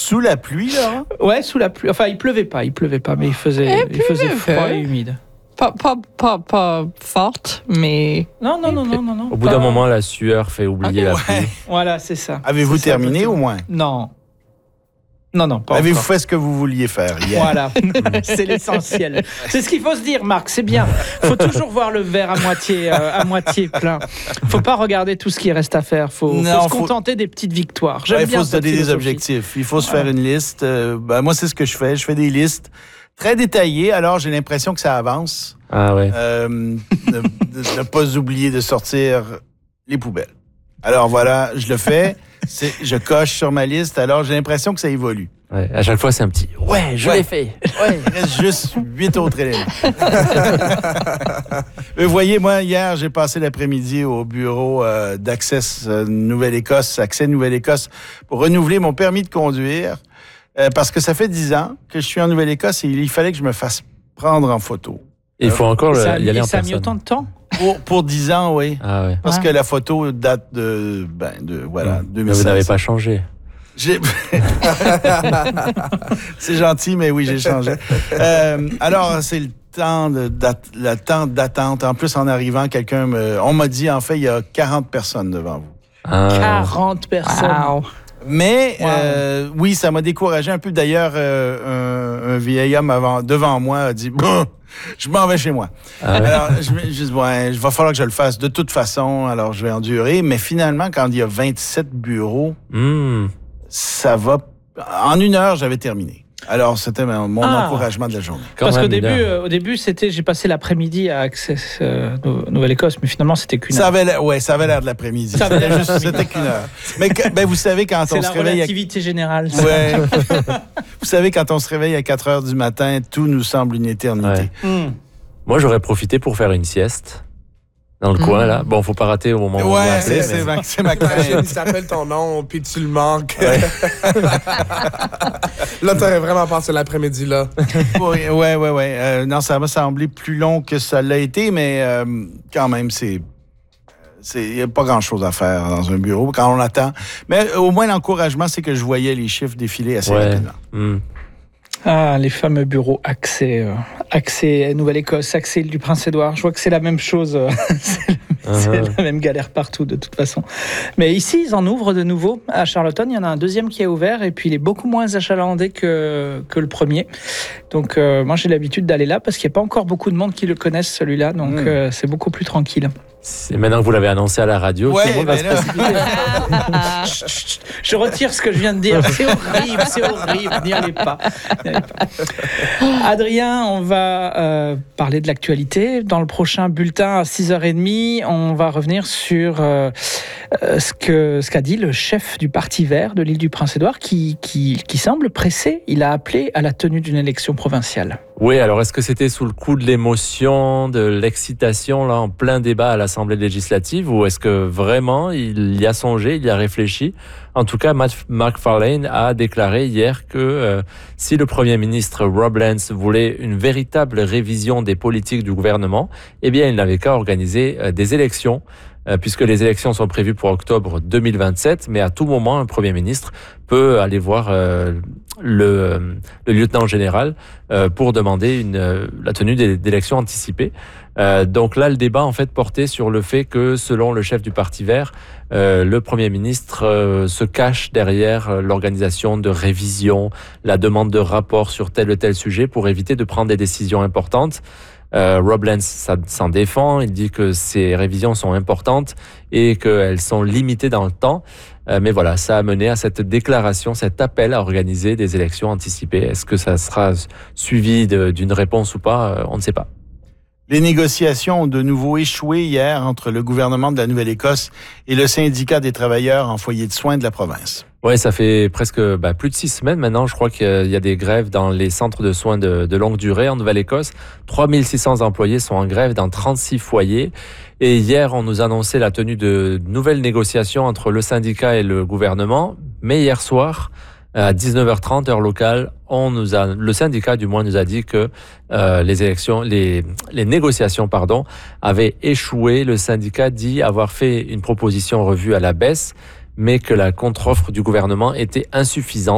Sous la pluie, là? Ouais, sous la pluie. Enfin, il pleuvait pas, mais il faisait froid et humide. Pas forte, mais... Non. Au bout d'un moment, la sueur fait oublier la pluie. Voilà, c'est ça. Avez-vous terminé au moins? Non, pas Avez-vous encore. fait ce que vous vouliez faire hier? Voilà, c'est l'essentiel. C'est ce qu'il faut se dire, Marc, c'est bien. Il faut toujours voir le verre à moitié plein. Il ne faut pas regarder tout ce qui reste à faire. Il faut se contenter des petites victoires. Il faut se donner des objectifs. Il faut se faire une liste. Moi, c'est ce que je fais. Je fais des listes très détaillées. Alors, j'ai l'impression que ça avance. Ah ouais. Ne pas oublier de sortir les poubelles. Alors voilà, je le fais. Je coche sur ma liste. Alors, j'ai l'impression que ça évolue. Ouais, à chaque fois, c'est un petit « Ouais, je l'ai fait ». Ouais, il reste juste 8 autres éléments. Vous voyez, moi, hier, j'ai passé l'après-midi au bureau d'Accès Nouvelle-Écosse pour renouveler mon permis de conduire parce que ça fait 10 ans que je suis en Nouvelle-Écosse et il fallait que je me fasse prendre en photo. Et il faut encore y aller en personne. Ça a mis autant de temps? Pour 10 ans, oui. Ah ouais. Parce que la photo date de 2016. Mais vous n'avez pas changé. C'est gentil, mais oui, j'ai changé. Alors, c'est le temps d'attente. En plus, en arrivant, on m'a dit, en fait, il y a 40 personnes devant vous. 40 personnes. Wow. Mais oui, ça m'a découragé un peu. D'ailleurs, un vieil homme devant moi a dit bon, je m'en vais chez moi. Alors, il va falloir que je le fasse de toute façon. Alors, je vais endurer. Mais finalement, quand il y a 27 bureaux, ça va. En 1 heure, j'avais terminé. Alors, c'était mon encouragement de la journée. Parce qu'au début, j'ai passé l'après-midi à Access Nouvelle-Écosse, mais finalement, c'était qu'une heure. Ça avait l'air de l'après-midi. C'était qu'une heure. Mais vous savez, quand on se réveille... C'est la relativité générale. Ouais. Vous savez, quand on se réveille à 4 heures du matin, tout nous semble une éternité. Ouais. Moi, j'aurais profité pour faire une sieste. Dans le coin, là. Bon, faut pas rater au moment où on va appeler. C'est ma crainte. Il s'appelle ton nom, puis tu le manques. Ouais. Là, t'aurais vraiment passé l'après-midi, là. Ouais. Non, ça m'a semblé plus long que ça l'a été, mais quand même, il n'y a pas grand-chose à faire dans un bureau quand on attend. Mais au moins, l'encouragement, c'est que je voyais les chiffres défiler assez rapidement. Ah, les fameux bureaux Accès Nouvelle-Écosse, Accès du Prince-Édouard. Je vois que c'est la même chose. C'est la même galère partout, de toute façon. Mais ici, ils en ouvrent de nouveau. À Charlottetown, il y en a un deuxième qui est ouvert et puis il est beaucoup moins achalandé que le premier. Donc, moi, j'ai l'habitude d'aller là parce qu'il n'y a pas encore beaucoup de monde qui le connaissent, celui-là. Donc, c'est beaucoup plus tranquille. C'est maintenant que vous l'avez annoncé à la radio, tout le monde va se précipiter. Je retire ce que je viens de dire. C'est horrible. N'y allez pas. Adrien, on va parler de l'actualité. Dans le prochain bulletin à 6h30, on va revenir sur ce qu'a dit le chef du Parti vert de l'île du Prince-Édouard qui semble pressé. Il a appelé à la tenue d'une élection provinciale. Oui, alors est-ce que c'était sous le coup de l'émotion, de l'excitation, là, en plein débat à l'Assemblée législative, ou est-ce que vraiment il y a songé, il y a réfléchi? En tout cas, McFarlane a déclaré hier que si le Premier ministre Rob Lance voulait une véritable révision des politiques du gouvernement, eh bien, il n'avait qu'à organiser des élections, puisque les élections sont prévues pour octobre 2027, mais à tout moment, un Premier ministre peut aller voir le lieutenant général pour demander la tenue d'élections anticipées. Donc là, le débat en fait portait sur le fait que, selon le chef du Parti vert, le Premier ministre se cache derrière l'organisation de révision, la demande de rapport sur tel ou tel sujet pour éviter de prendre des décisions importantes. Rob Lance s'en défend, il dit que ces révisions sont importantes et qu'elles sont limitées dans le temps. Mais voilà, ça a mené à cette déclaration, cet appel à organiser des élections anticipées. Est-ce que ça sera suivi d'une réponse ou pas? On ne sait pas. Les négociations ont de nouveau échoué hier entre le gouvernement de la Nouvelle-Écosse et le syndicat des travailleurs en foyer de soins de la province. Oui, ça fait presque plus de 6 semaines maintenant. Je crois qu'il y a des grèves dans les centres de soins de longue durée en Nouvelle-Écosse. 3600 employés sont en grève dans 36 foyers. Et hier, on nous annonçait la tenue de nouvelles négociations entre le syndicat et le gouvernement. Mais hier soir, à 19h30, heure locale, le syndicat du moins nous a dit que les négociations avaient échoué. Le syndicat dit avoir fait une proposition revue à la baisse, mais que la contre-offre du gouvernement était insuffisante.